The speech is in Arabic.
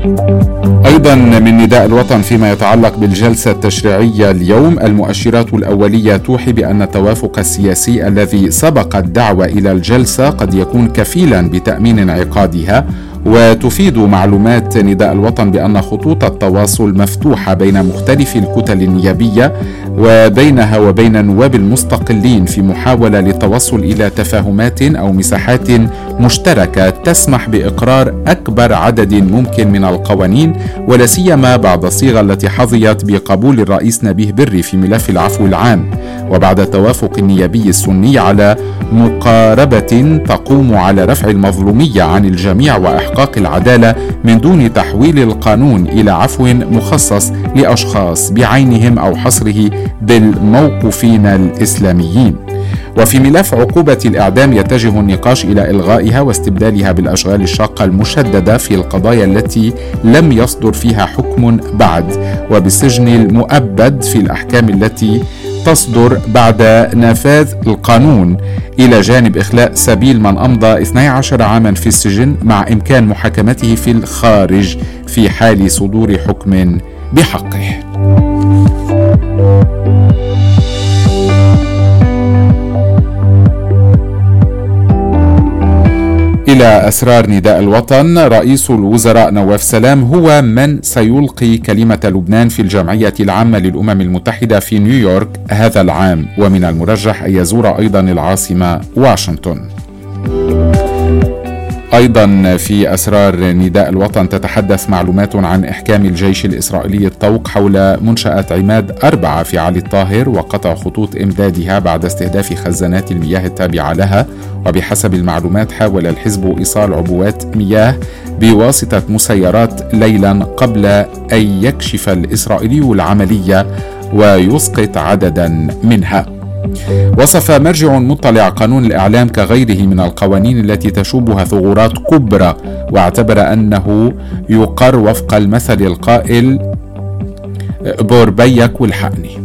أيضا من نداء الوطن فيما يتعلق بالجلسة التشريعية اليوم: المؤشرات الأولية توحي بأن التوافق السياسي الذي سبق الدعوة إلى الجلسة قد يكون كفيلا بتأمين انعقادها. وتفيد معلومات نداء الوطن بأن خطوط التواصل مفتوحة بين مختلف الكتل النيابية وبينها وبين النواب المستقلين في محاولة للتوصل إلى تفاهمات أو مساحات مشتركة تسمح بإقرار أكبر عدد ممكن من القوانين، ولا سيما بعد الصيغة التي حظيت بقبول الرئيس نبيه بري في ملف العفو العام، وبعد التوافق النيابي السني على مقاربة تقوم على رفع المظلومية عن الجميع وإحقاق العدالة من دون تحويل القانون إلى عفو مخصص لأشخاص بعينهم أو حصره بالموقوفين الإسلاميين. وفي ملف عقوبة الإعدام يتجه النقاش إلى إلغائها واستبدالها بالأشغال الشاقة المشددة في القضايا التي لم يصدر فيها حكم بعد، وبالسجن المؤبد في الأحكام التي تصدر بعد نفاذ القانون، إلى جانب إخلاء سبيل من أمضى 12 عاما في السجن مع إمكان محاكمته في الخارج في حال صدور حكم بحقه. إلى أسرار نداء الوطن: رئيس الوزراء نواف سلام هو من سيلقي كلمة لبنان في الجمعية العامة للأمم المتحدة في نيويورك هذا العام، ومن المرجح أن يزور أيضا العاصمة واشنطن. أيضا في أسرار نداء الوطن تتحدث معلومات عن إحكام الجيش الإسرائيلي الطوق حول منشأة عماد 4 في علي الطاهر وقطع خطوط إمدادها بعد استهداف خزانات المياه التابعة لها. وبحسب المعلومات حاول الحزب إيصال عبوات مياه بواسطة مسيرات ليلا قبل أن يكشف الإسرائيلي العملية ويسقط عددا منها. وصف مرجع مطلع قانون الإعلام كغيره من القوانين التي تشوبها ثغرات كبرى، واعتبر أنه يقر وفق المثل القائل: بوربيك والحقني.